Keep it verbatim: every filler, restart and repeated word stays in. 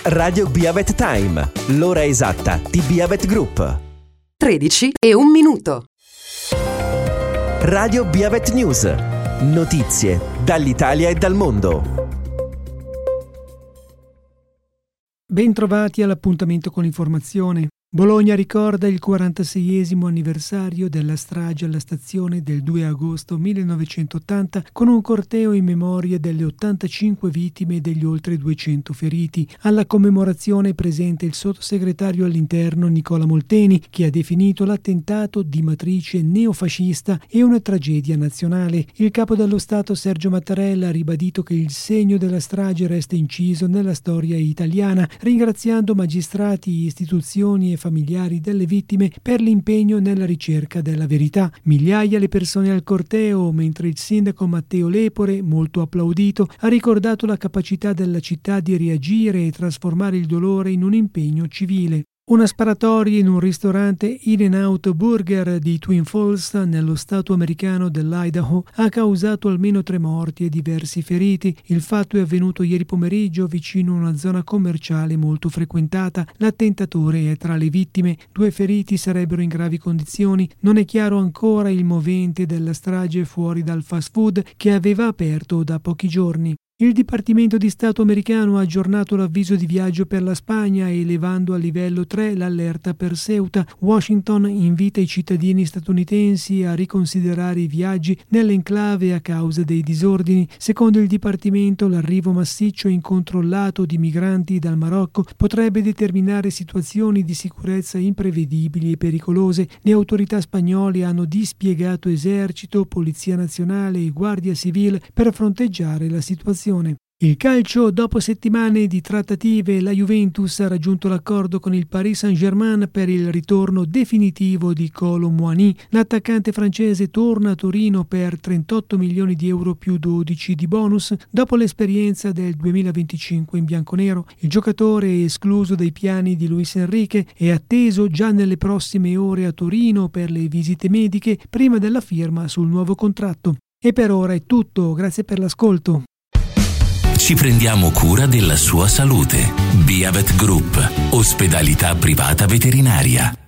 Radio Biavet Time, l'ora esatta di Biavet Group. tredici e un minuto. Radio Biavet News. Notizie dall'Italia e dal mondo. Bentrovati all'appuntamento con l'informazione. Bologna ricorda il quarantaseiesimo anniversario della strage alla stazione del due agosto millenovecentottanta con un corteo in memoria delle ottantacinque vittime e degli oltre duecento feriti. Alla commemorazione è presente il sottosegretario all'interno Nicola Molteni, che ha definito l'attentato di matrice neofascista e una tragedia nazionale. Il capo dello Stato Sergio Mattarella ha ribadito che il segno della strage resta inciso nella storia italiana, ringraziando magistrati, istituzioni e familiari delle vittime per l'impegno nella ricerca della verità. Migliaia le persone al corteo, mentre il sindaco Matteo Lepore, molto applaudito, ha ricordato la capacità della città di reagire e trasformare il dolore in un impegno civile. Una sparatoria in un ristorante In-N-Out Burger di Twin Falls, nello stato americano dell'Idaho, ha causato almeno tre morti e diversi feriti. Il fatto è avvenuto ieri pomeriggio vicino a una zona commerciale molto frequentata. L'attentatore è tra le vittime. Due feriti sarebbero in gravi condizioni. Non è chiaro ancora il movente della strage fuori dal fast food che aveva aperto da pochi giorni. Il Dipartimento di Stato americano ha aggiornato l'avviso di viaggio per la Spagna, elevando a livello tre l'allerta per Ceuta. Washington invita i cittadini statunitensi a riconsiderare i viaggi nell'enclave a causa dei disordini. Secondo il Dipartimento, l'arrivo massiccio e incontrollato di migranti dal Marocco potrebbe determinare situazioni di sicurezza imprevedibili e pericolose. Le autorità spagnole hanno dispiegato esercito, polizia nazionale e guardia civile per fronteggiare la situazione. Il calcio: dopo settimane di trattative, la Juventus ha raggiunto l'accordo con il Paris Saint-Germain per il ritorno definitivo di Kolo Muani. L'attaccante francese torna a Torino per trentotto milioni di euro più dodici di bonus dopo l'esperienza del duemilaventicinque in bianconero. Il giocatore è escluso dai piani di Luis Enrique, è atteso già nelle prossime ore a Torino per le visite mediche prima della firma sul nuovo contratto. E per ora è tutto, grazie per l'ascolto. Ci prendiamo cura della sua salute. Biavet Group, ospedalità privata veterinaria.